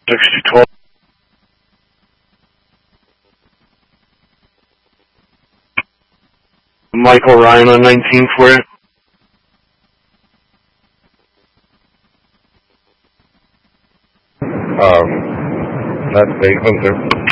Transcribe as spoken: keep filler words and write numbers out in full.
sixty twelve. Michael Ryan on nineteen for you. Um, that's the answer.